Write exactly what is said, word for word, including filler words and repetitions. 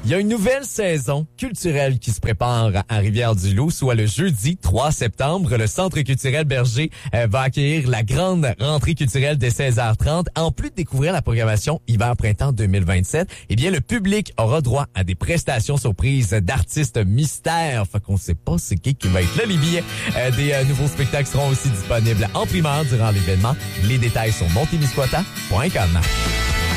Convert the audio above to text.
Il y a une nouvelle saison culturelle qui se prépare à Rivière-du-Loup, soit le jeudi trois septembre. Le Centre culturel Berger euh, va accueillir la grande rentrée culturelle dès seize heures trente. En plus de découvrir la programmation hiver-printemps deux mille vingt-sept, eh bien, le public aura droit à des prestations surprises d'artistes mystères. Fait qu'on sait pas c'est qui qui va être là. Les billets euh, des euh, nouveaux spectacles seront aussi disponibles en primeur durant l'événement. Les détails sur montemisquata point com.